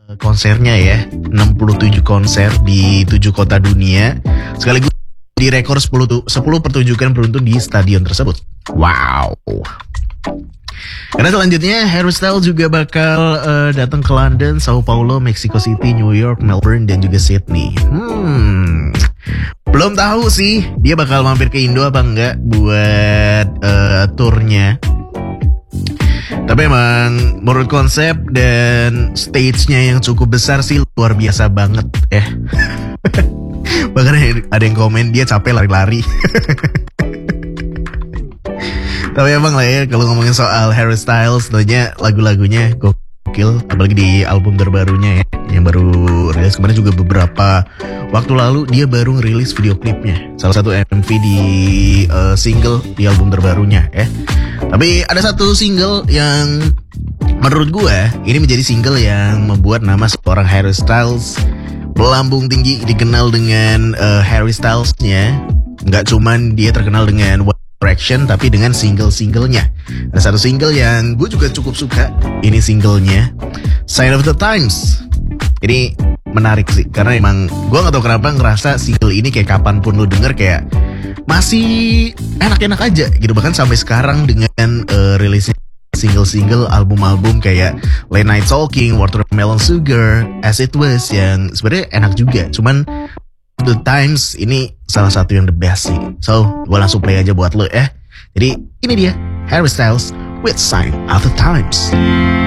konsernya ya, 67 konser di 7 kota dunia, sekaligus direkor 10 pertunjukan beruntun di stadion tersebut. Wow. Karena selanjutnya Harry Styles juga bakal datang ke London, Sao Paulo, Mexico City, New York, Melbourne, dan juga Sydney. Belum tahu sih dia bakal mampir ke Indo apa enggak buat turnya. Tapi emang menurut konsep dan stage-nya yang cukup besar sih luar biasa banget ya. Bahkan ada yang komen dia capek lari-lari. Tapi emang lah ya, kalau ngomongin soal Harry Styles, tentunya lagu-lagunya gokil, apalagi di album terbarunya ya, yang baru rilis kemarin. Juga beberapa waktu lalu dia baru ngerilis video klipnya, salah satu MV di single di album terbarunya ya. Tapi ada satu single yang menurut gue ini menjadi single yang membuat nama seorang Harry Styles melambung tinggi, dikenal dengan Harry Styles-nya. Nggak cuman dia terkenal dengan One Direction, tapi dengan single-singlenya. Ada satu single yang gue juga cukup suka, ini singlenya Sign of the Times. Ini menarik sih, karena emang gue gak tau kenapa ngerasa single ini kayak kapanpun lo denger kayak masih enak-enak aja gitu. Bahkan sampai sekarang dengan rilisnya single-single, album-album kayak Late Night Talking, Watermelon Sugar, As It Was, yang sebenarnya enak juga. Cuman The Times ini salah satu yang the best sih. So, gue langsung play aja buat lo ya. Jadi, ini dia Harry Styles with Sign of the Times.